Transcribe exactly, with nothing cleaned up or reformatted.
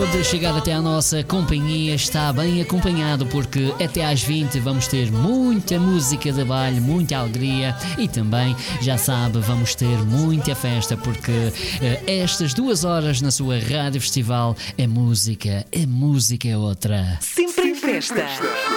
de chegar até à nossa companhia, está bem acompanhado, porque até às vinte vamos ter muita música de baile, muita alegria e também, já sabe, vamos ter muita festa, porque uh, estas duas horas na sua Rádio Festival é música, é música é outra. Sempre em festa.